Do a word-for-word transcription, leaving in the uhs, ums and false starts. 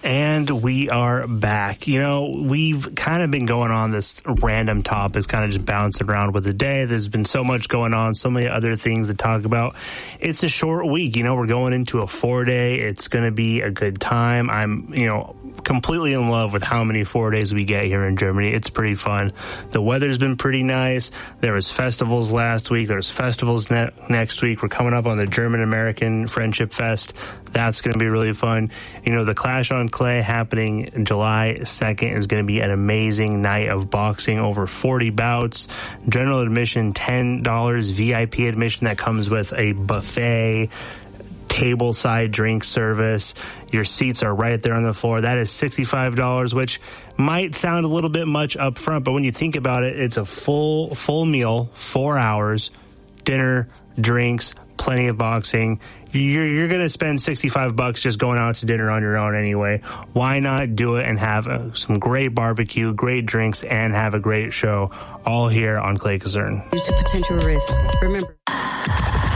And we are back. You know, we've kind of been going on this random topics, kind of just bouncing around with the day. There's been so much going on, so many other things to talk about. It's a short week. You know, we're going into a four-day. It's going to be a good time. I'm, you know, completely in love with how many four days we get here in Germany. It's pretty fun. The weather's been pretty nice. There was festivals last week. There's festivals ne- next week. We're coming up on the German-American Friendship Fest. That's going to be really fun. You know, the Clash on Clay happening July second is going to be an amazing night of boxing. Over forty bouts. General admission ten dollars. V I P admission that comes with a buffet, table-side drink service. Your seats are right there on the floor. That is sixty-five dollars, which might sound a little bit much up front, but when you think about it, it's a full full meal, four hours, dinner, drinks, plenty of boxing. You're, you're going to spend sixty-five bucks just going out to dinner on your own anyway. Why not do it and have uh, some great barbecue, great drinks, and have a great show all here on Clay Caserne? There's a potential risk. Remember.